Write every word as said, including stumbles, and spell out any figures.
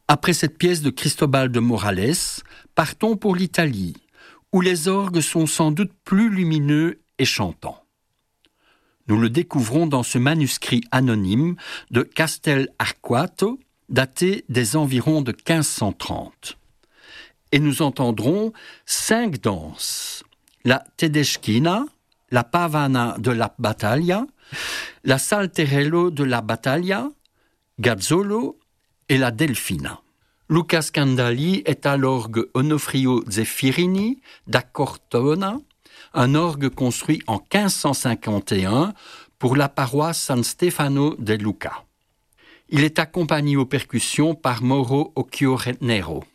Après cette pièce de Cristobal de Morales, partons pour l'Italie, où les orgues sont sans doute plus lumineux et chantants. Nous le découvrons dans ce manuscrit anonyme de Castel Arquato, daté des environs de quinze cent trente. Et nous entendrons cinq danses: la Tedeschina, la Pavana de la Battaglia, la Salterello de la Battaglia, Gazzolo et la Delfina. Luca Scandali est à l'orgue Onofrio Zeffirini da Cortona, un orgue construit en quinze cent cinquante et un pour la paroisse San Stefano de Lucca. Il est accompagné aux percussions par Mauro Occhionero.